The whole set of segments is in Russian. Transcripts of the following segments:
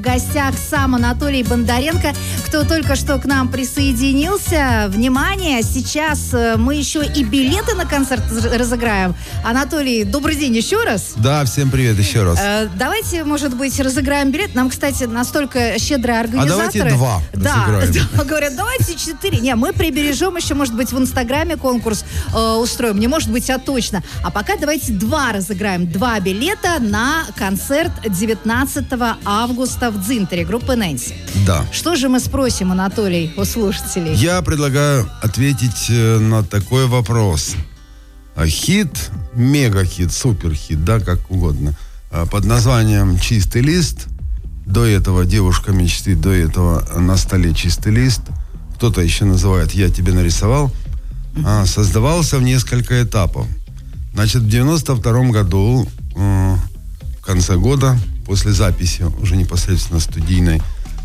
гостях сам Анатолий Бондаренко. Кто только что к нам присоединился, внимание, сейчас мы еще и билеты на концерт разыграем. Анатолий, добрый день еще раз. Да, всем привет еще раз. Давайте, может быть, разыграем билет. Нам, кстати, настолько щедрые организаторы. А давайте 2 разыграем. Да, говорят, давайте 4. Не, мы прибережем еще, может быть, в Инстаграме конкурс устроим. Не может быть, а точно. А пока давайте 2 разыграем. 2 билета на концерт 19 августа в Дзинтере группы Нэнси. Да. Что же мы спросим, Анатолий, у слушателей? Я предлагаю ответить на такой вопрос. Хит, мега-хит, супер-хит, да, как угодно, под названием «Чистый лист». До этого «Девушка мечты», до этого «На столе чистый лист». Кто-то еще называет «Я тебе нарисовал». Создавался в несколько этапов. Значит, в 92-м году, в конце года, после записи уже непосредственно студийной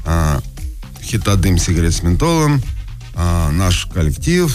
хита «Дым сигарет с ментолом», наш коллектив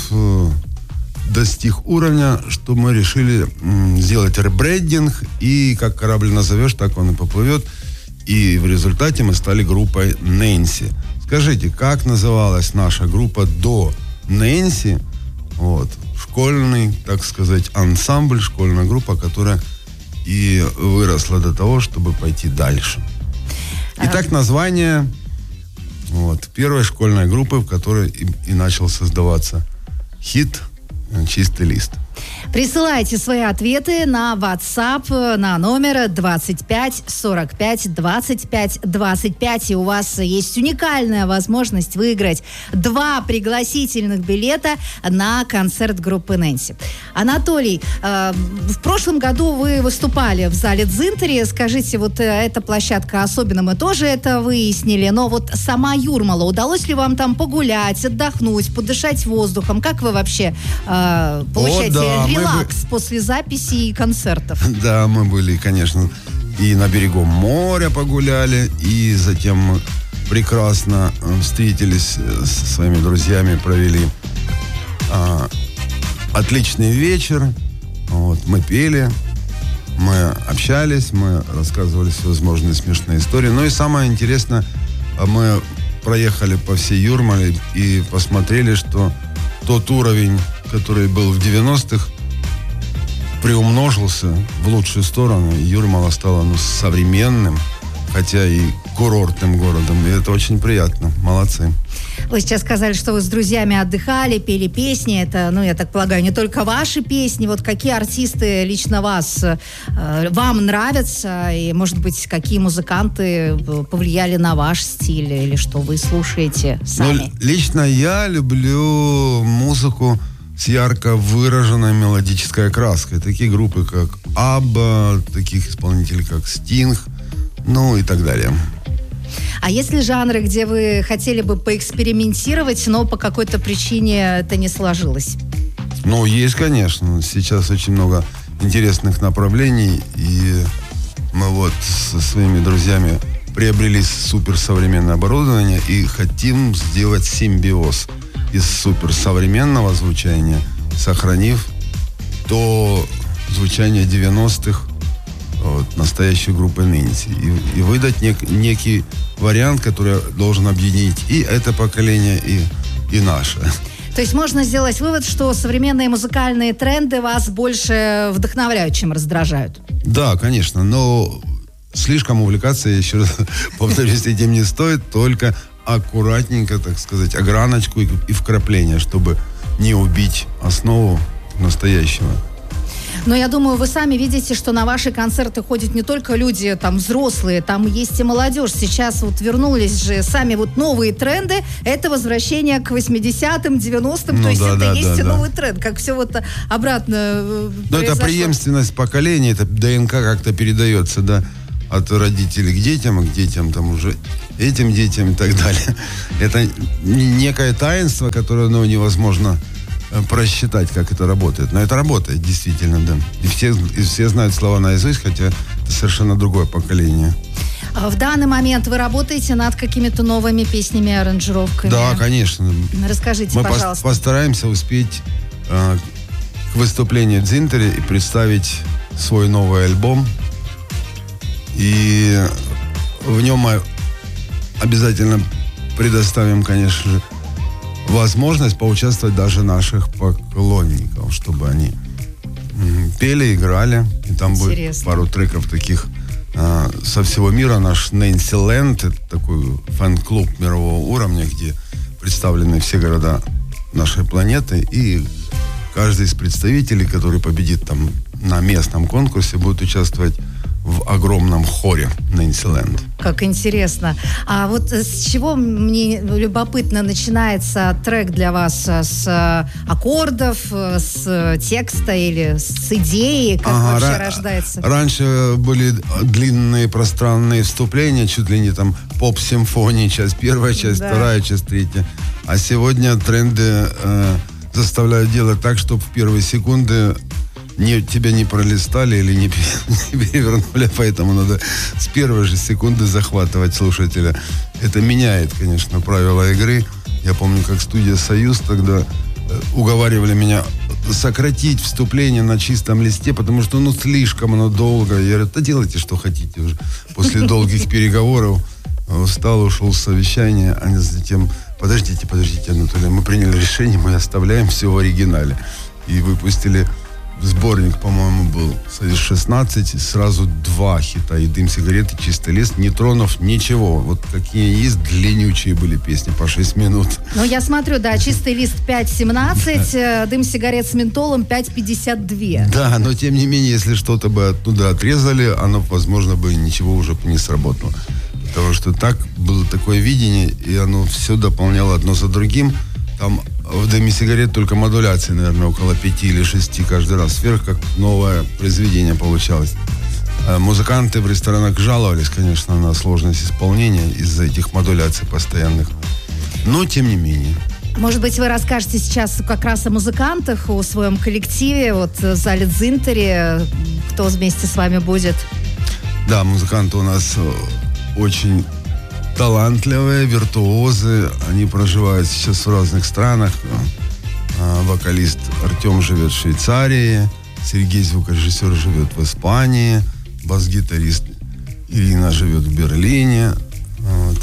достиг уровня, что мы решили сделать ребрендинг, и как корабль назовешь, так он и поплывет. И в результате мы стали группой Нэнси. Скажите, как называлась наша группа до Нэнси? Вот. Школьный, так сказать, ансамбль, школьная группа, которая и выросла до того, чтобы пойти дальше. Итак, название первой школьной группы, в которой и начал создаваться хит «Чистый лист». Присылайте свои ответы на WhatsApp на номер 25 45 25 25. И у вас есть уникальная возможность выиграть 2 пригласительных билета на концерт группы Нэнси. Анатолий, в прошлом году вы выступали в зале Дзинтере. Скажите, вот эта площадка особенно, мы тоже это выяснили, но вот сама Юрмала, удалось ли вам там погулять, отдохнуть, подышать воздухом? Как вы вообще получаете релакс после записи и концертов? Да, мы были, конечно, и на берегу моря погуляли, и затем мы прекрасно встретились со своими друзьями, провели отличный вечер. Мы пели, мы общались, мы рассказывали всевозможные смешные истории. Ну и самое интересное, мы проехали по всей Юрмале и посмотрели, что тот уровень, который был в 90-х, приумножился в лучшую сторону. Юрмала стала современным, хотя и курортным городом. И это очень приятно. Молодцы. Вы сейчас сказали, что вы с друзьями отдыхали, пели песни. Это, я так полагаю, не только ваши песни. Вот какие артисты лично вам нравятся? И, может быть, какие музыканты повлияли на ваш стиль? Или что вы слушаете сами? Лично я люблю музыку с ярко выраженной мелодической окраской. Такие группы, как Абба, таких исполнителей, как Стинг, и так далее. А есть ли жанры, где вы хотели бы поэкспериментировать, но по какой-то причине это не сложилось? Есть, конечно. Сейчас очень много интересных направлений, и мы со своими друзьями приобрели суперсовременное оборудование и хотим сделать симбиоз из суперсовременного звучания, сохранив то звучание 90-х настоящей группы Нэнси. И выдать некий вариант, который должен объединить и это поколение, и наше. То есть можно сделать вывод, что современные музыкальные тренды вас больше вдохновляют, чем раздражают? Да, конечно, но слишком увлекаться, еще раз повторюсь, этим не стоит, только аккуратненько, так сказать, ограночку и вкрапление, чтобы не убить основу настоящего. Но я думаю, вы сами видите, что на ваши концерты ходят не только люди взрослые, там есть и молодежь. Сейчас вернулись же сами новые тренды. Это возвращение к 80-м, 90-м. То есть есть новый тренд. Как все обратно произошло. Это преемственность поколений, это ДНК как-то передается, от родителей к детям, а к детям уже этим детям и так далее. Это некое таинство, которое невозможно просчитать, как это работает. Но это работает, действительно, да. И все знают слова наизусть, хотя это совершенно другое поколение. В данный момент вы работаете над какими-то новыми песнями, аранжировками? Да, конечно. Расскажите, пожалуйста. Мы постараемся успеть к выступлению в Дзинтере и представить свой новый альбом. И в нем мы обязательно предоставим, конечно же, возможность поучаствовать даже наших поклонников, чтобы они пели, играли. И там Интересно. будет пару треков таких со всего мира. Наш Нэнси Ленд, это такой фэн-клуб мирового уровня, где представлены все города нашей планеты. И каждый из представителей, который победит там на местном конкурсе, будет участвовать в огромном хоре Нэнси Ленд. Как интересно. А вот с чего, мне любопытно, начинается трек для вас? С аккордов, с текста или с идеи? Как вообще рождается? Раньше были длинные пространные вступления, чуть ли не там поп-симфонии, часть первая, часть вторая, часть третья. А сегодня тренды заставляют делать так, чтобы в первые секунды тебя не пролистали или не перевернули, поэтому надо с первой же секунды захватывать слушателя. Это меняет, конечно, правила игры. Я помню, как студия «Союз» тогда уговаривали меня сократить вступление на чистом листе, потому что, слишком оно долго. Я говорю, да делайте, что хотите уже. После долгих переговоров встал, ушел с совещания, а затем, подождите, Анатолий, мы приняли решение, мы оставляем все в оригинале. И выпустили сборник, по-моему, был 16, сразу 2 хита: «И дым сигарет», и «Чистый лист», не тронув ничего. Вот какие есть длиннючие были песни по 6 минут. Ну, я смотрю, да, «Чистый лист» 5:17, «Дым сигарет» с ментолом 5:52. Да, но тем не менее, если что-то бы оттуда отрезали, оно, возможно, бы ничего уже не сработало. Потому что так было такое видение, и оно все дополняло одно за другим. Там в «Дыме сигарет» только модуляции, наверное, около 5 или 6 каждый раз сверх, как новое произведение получалось. Музыканты в ресторанах жаловались, конечно, на сложность исполнения из-за этих модуляций постоянных. Но, тем не менее. Может быть, вы расскажете сейчас как раз о музыкантах, о своем коллективе, вот в зале Дзинтери, кто вместе с вами будет? Да, музыканты у нас очень талантливые, виртуозы. Они проживают сейчас в разных странах. Вокалист Артем живет в Швейцарии, Сергей, звукорежиссер, живет в Испании, бас-гитарист Ирина живет в Берлине. Вот.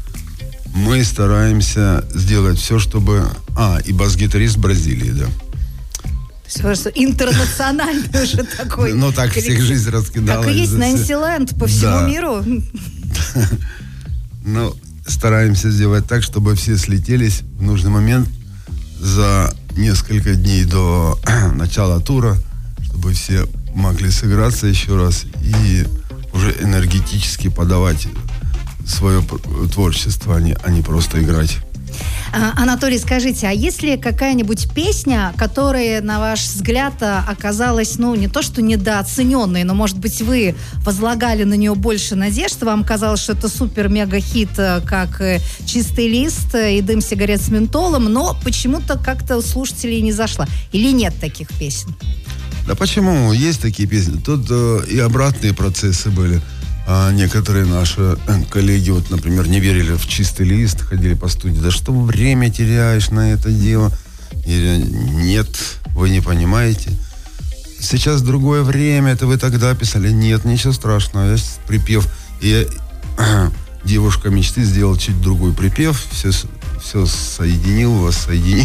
Мы стараемся сделать все, чтобы... и бас-гитарист в Бразилии, да. Интернациональный уже такой. Ну, так всех жизнь раскидала. Так и есть Нэнси Ленд по всему миру. Ну, стараемся сделать так, чтобы все слетелись в нужный момент за несколько дней до начала тура, чтобы все могли сыграться еще раз и уже энергетически подавать свое творчество, а не просто играть. Анатолий, скажите, а есть ли какая-нибудь песня, которая, на ваш взгляд, оказалась, не то что недооцененной, но, может быть, вы возлагали на нее больше надежд, вам казалось, что это супер-мега-хит, как «Чистый лист» и «Дым сигарет с ментолом», но почему-то как-то у слушателей не зашла? Или нет таких песен? Да почему? Есть такие песни. Тут и обратные процессы были. Некоторые наши коллеги, вот, например, не верили в «Чистый лист», ходили по студии. Да что время теряешь на это дело? Или нет, вы не понимаете. Сейчас другое время, это вы тогда писали. Нет, ничего страшного. Я припев. И девушка мечты сделал чуть другой припев. Все соединил, воссоединил.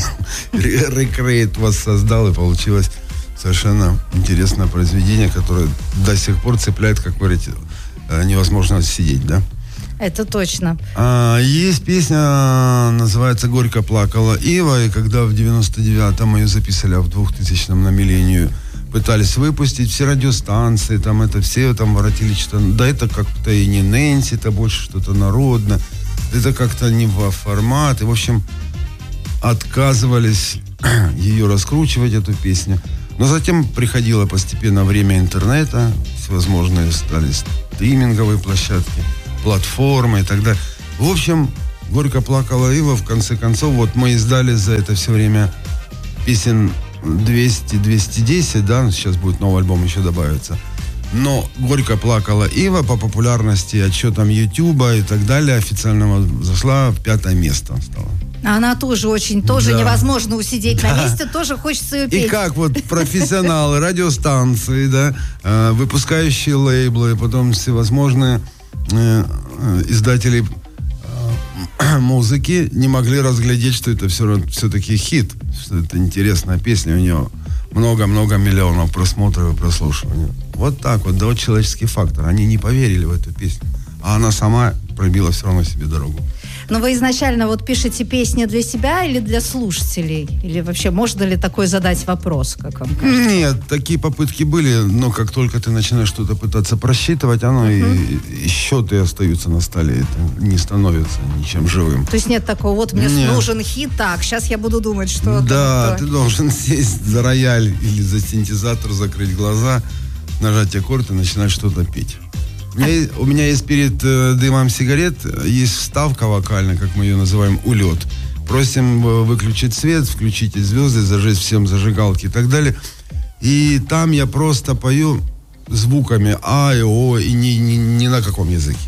Рекрейт воссоздал, и получилось совершенно интересное произведение, которое до сих пор цепляет, как вы говорите, невозможно сидеть, да? Это точно. Есть песня, называется «Горько плакала Ива», и когда в 99-м ее записали, а в 2000-м на «Миллениум» пытались выпустить, все радиостанции, там это все там воротили что-то, да это как-то и не Нэнси, это больше что-то народное, это как-то не во формат, и в общем отказывались ее раскручивать, эту песню. Но затем приходило постепенно время интернета, всевозможные стали стриминговые площадки, платформы и так далее. В общем, «Горько плакала Ива», в конце концов, вот мы издали за это все время песен 200-210, да, сейчас будет новый альбом, еще добавится. Но «Горько плакала Ива» по популярности, отчетам Ютуба и так далее официально зашла в 5-е место стала. Она тоже невозможно усидеть на месте, тоже хочется ее петь. И как вот профессионалы, радиостанции, да, выпускающие лейблы, потом всевозможные издатели музыки не могли разглядеть, что это все-таки хит, что это интересная песня, у нее много-много миллионов просмотров и прослушиваний. Вот так вот, да, вот человеческий фактор. Они не поверили в эту песню, а она сама пробила все равно себе дорогу. Но вы изначально вот пишете песни для себя или для слушателей? Или вообще можно ли такой задать вопрос, как вам кажется? Нет, такие попытки были, но как только ты начинаешь что-то пытаться просчитывать, оно и счеты остаются на столе, это не становится ничем живым. То есть нет такого, вот мне нужен хит, так, сейчас я буду думать, что... Да, ты должен сесть за рояль или за синтезатор, закрыть глаза, нажать аккорд и начинать что-то петь. У меня есть перед дымом сигарет есть вставка вокальная, как мы ее называем, улет. Просим выключить свет, включите звезды, зажечь всем зажигалки и так далее. И там я просто пою звуками А и О, и ни на каком языке.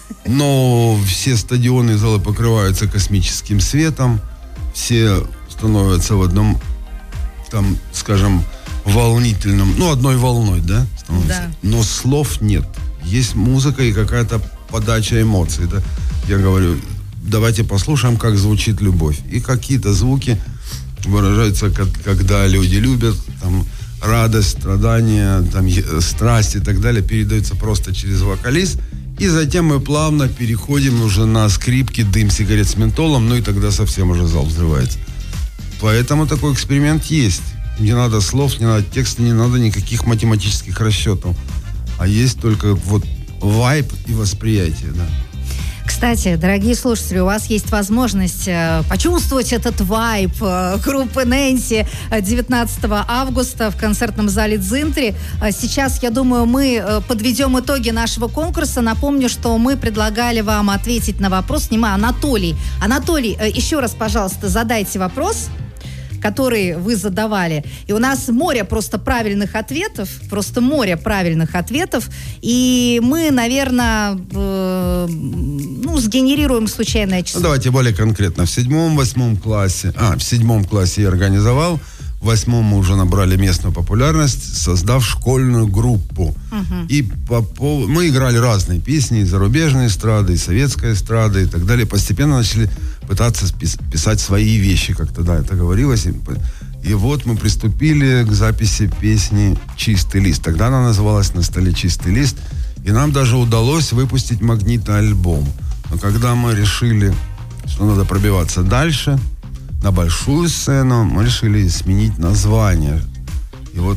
Но все стадионы и залы покрываются космическим светом, все становятся в одном, там, скажем, волнительном, одной волной, да? Да. Но слов нет. Есть музыка и какая-то подача эмоций, да. Я говорю, давайте послушаем, как звучит любовь. И какие-то звуки выражаются, когда люди любят, там, радость, страдания, там, страсть и так далее, передаются просто через вокалист. И затем мы плавно переходим уже на скрипки, дым сигарет с ментолом, и тогда совсем уже зал взрывается. Поэтому такой эксперимент есть. Не надо слов, не надо текста, не надо никаких математических расчетов. А есть только вот вайб и восприятие, да. Кстати, дорогие слушатели, у вас есть возможность почувствовать этот вайб группы Нэнси 19 августа в концертном зале Дзинтри. Сейчас, я думаю, мы подведем итоги нашего конкурса. Напомню, что мы предлагали вам ответить на вопрос. Анатолий, еще раз, пожалуйста, задайте вопрос, который вы задавали. И у нас море просто правильных ответов. И мы, наверное, сгенерируем случайное число. Давайте более конкретно. В 7-8 классе я организовал. В 8 мы уже набрали местную популярность, создав школьную группу. И мы играли разные песни, и зарубежные эстрады, и советская эстрада, и так далее. Постепенно начали пытаться писать свои вещи, как тогда это говорилось. И вот мы приступили к записи песни «Чистый лист». Тогда она называлась «На столе чистый лист». И нам даже удалось выпустить магнитный альбом. Но когда мы решили, что надо пробиваться дальше, на большую сцену, мы решили сменить название. И вот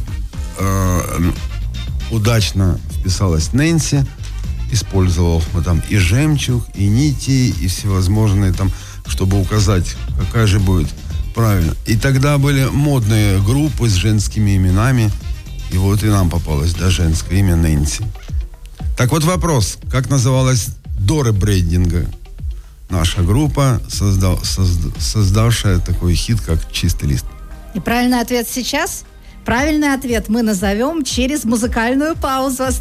удачно вписалась Нэнси, использовал там и жемчуг, и нити, и всевозможные там, чтобы указать, какая же будет правильно. И тогда были модные группы с женскими именами, и вот и нам попалось, да, женское имя Нэнси. Так вот вопрос, как называлась до ребрендинга наша группа, создавшая такой хит, как «Чистый лист»? И правильный ответ сейчас? Правильный ответ мы назовем через музыкальную паузу.